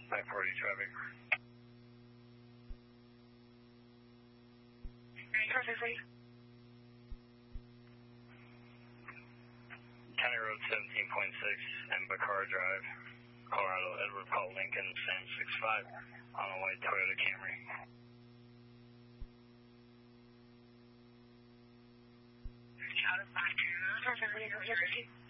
I-40 traffic. Traffic for you. County Road 17.6 and Bacar Drive, Colorado, Edward Paul Lincoln, San 65, on a white Toyota Camry. Out of 5. Traffic for you.